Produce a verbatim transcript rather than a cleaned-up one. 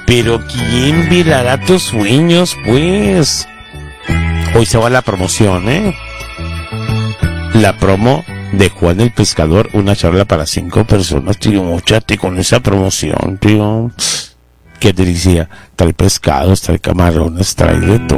Pero ¿quién velará tus sueños, pues? Hoy se va la promoción, ¿eh? La promo de Juan el Pescador, una charla para cinco personas, tío. Móchate con esa promoción, tío. Qué delicia. Trae pescados, trae camarones, trae de todo.